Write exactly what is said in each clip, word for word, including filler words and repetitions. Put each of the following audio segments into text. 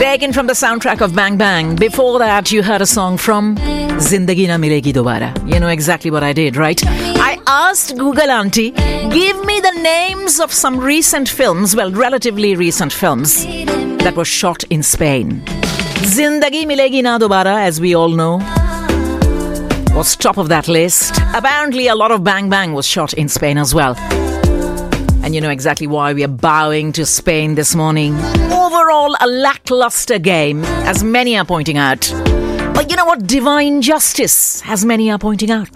Taken from the soundtrack of Bang Bang. Before that, you heard a song from Zindagi Na Milegi Dobara. You know exactly what I did, right? I asked Google Auntie, give me the names of some recent films, well, relatively recent films, that were shot in Spain. Zindagi Milegi Na Dobara, as we all know, was top of that list. Apparently, a lot of Bang Bang was shot in Spain as well. And you know exactly why we are bowing to Spain this morning. Overall, a lackluster game, as many are pointing out. But you know what? Divine justice, as many are pointing out.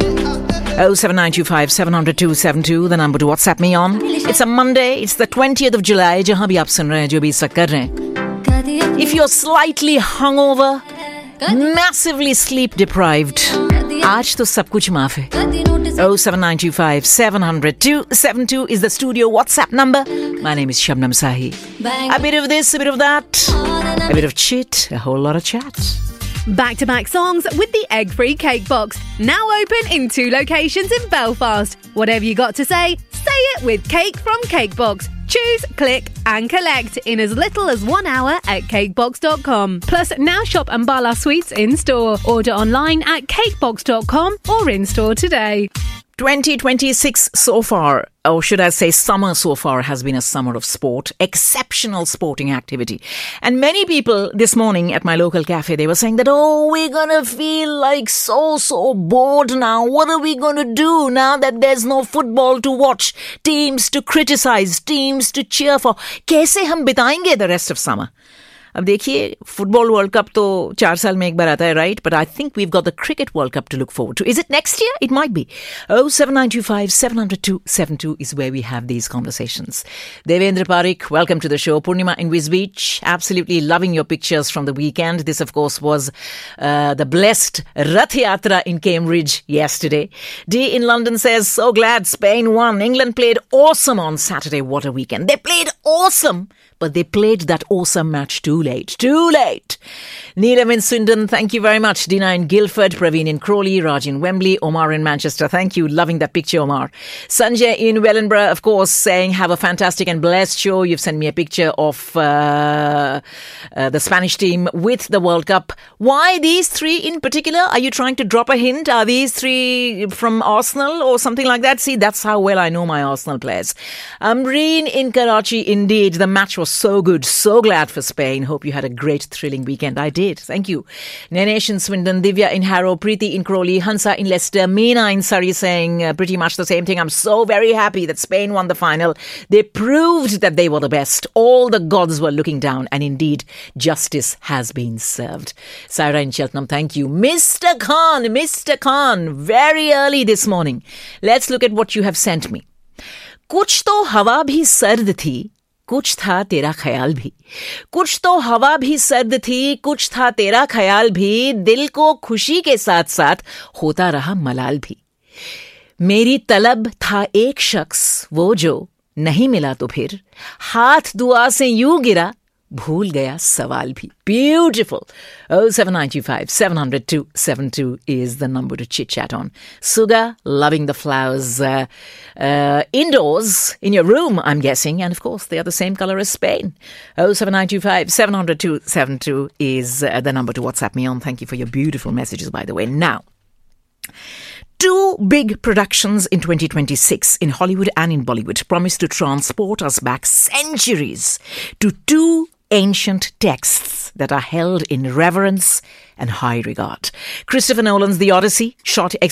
oh seven nine two five seven zero zero two seven two, the number to WhatsApp me on. It's a Monday, it's the twentieth of July, jahan bhi aap sun rahe hain, jo bhi is kar rahe hain. If you're slightly hungover, massively sleep deprived, aaj to sab kuch maaf hai. oh seven nine two five seven zero zero two seven two is the studio WhatsApp number. My name is Shabnam Sahi. A bit of this, a bit of that, a bit of chit, a whole lot of chat. Back-to-back songs with the egg-free cake box. Now open in two locations in Belfast. Whatever you got to say, say it with Cake from Cakebox. Choose, click and collect in as little as one hour at cakebox dot com. Plus, now shop Ambala Sweets in-store. Order online at cakebox dot com or in-store today. twenty twenty-six so far, or should I say summer so far, has been a summer of sport, exceptional sporting activity. And many people this morning at my local cafe, they were saying that, oh, we're going to feel like so, so bored now. What are we going to do now that there's no football to watch, teams to criticize, teams to cheer for? Kaise hum bitayenge the rest of summer? अब देखिए football world cup तो चार साल में एक बार आता है right but I think we've got the cricket world cup to look forward two is it next year it might be oh seven nine two five seven zero zero two seven two is where we have these conversations. Devendra Parik, welcome to the show. Purnima in Wiz Beach, absolutely loving your pictures from the weekend. This of course was uh, the blessed Rath Yatra in Cambridge yesterday. D in London says, so glad Spain won. England played awesome on Saturday. What a weekend. They played awesome, but they played that awesome match too late. Too late. Neelam in Swindon, thank you very much. Dina in Guildford, Praveen in Crawley, Raj in Wembley, Omar in Manchester. Thank you. Loving that picture, Omar. Sanjay in Wellingborough, of course, saying, have a fantastic and blessed show. You've sent me a picture of uh, uh, the Spanish team with the World Cup. Why these three in particular? Are you trying to drop a hint? Are these three from Arsenal or something like that? See, that's how well I know my Arsenal players. Amreen in Karachi, indeed. The match was so good. So glad for Spain. Hope you had a great, thrilling weekend. I did. Thank you. Nenesh in Swindon, Divya in Harrow, Preeti in Crawley, Hansa in Leicester, Meena in Surrey saying uh, pretty much the same thing. I'm so very happy that Spain won the final. They proved that they were the best. All the gods were looking down and indeed justice has been served. Saira in Cheltenham, thank you. Mister Khan, Mister Khan, very early this morning. Let's look at what you have sent me. कुछ तो हवा भी सर्द थी कुछ था तेरा ख्याल भी कुछ तो हवा भी सर्द थी कुछ था तेरा ख्याल भी दिल को खुशी के साथ साथ होता रहा मलाल भी मेरी तलब था एक शख्स वो जो नहीं मिला तो फिर हाथ दुआ से यूं गिरा भूल गया सवाल भी beautiful. oh seven nine two five seven zero zero two seven two is the number to chit chat on. Suga, loving the flowers uh, uh, indoors in your room, I'm guessing, and of course they are the same color as Spain. oh seven nine two five seven zero zero two seven two is uh, the number to WhatsApp me on. Thank you for your beautiful messages, by the way. Now, two big productions in twenty twenty-six in Hollywood and in Bollywood promise to transport us back centuries to two ancient texts that are held in reverence and high regard. Christopher Nolan's The Odyssey, shot